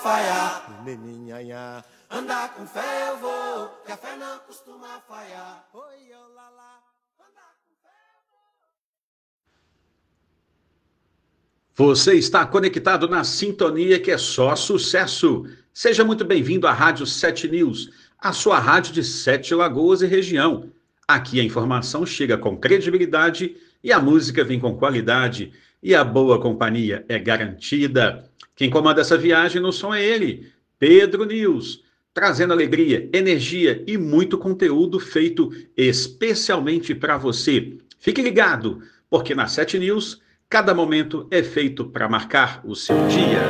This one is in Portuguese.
falhar. Neninhanhá, andar com fé eu vou, que a fé não costuma falhar. Oi, olá, andar com fé eu vou. Você está conectado na sintonia que é só sucesso. Seja muito bem-vindo à Rádio 7 News, a sua rádio de Sete Lagoas e região. Aqui a informação chega com credibilidade e a música vem com qualidade e a boa companhia é garantida. Quem comanda essa viagem no som é ele, Pedro News, trazendo alegria, energia e muito conteúdo feito especialmente para você. Fique ligado, porque na 7 News cada momento é feito para marcar o seu dia.